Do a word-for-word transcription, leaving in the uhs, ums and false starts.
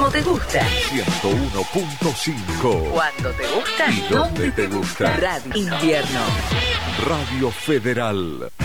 como te gusta. ciento uno punto cinco. Cuando te gusta y donde te gusta. Radio Invierno. Radio Federal.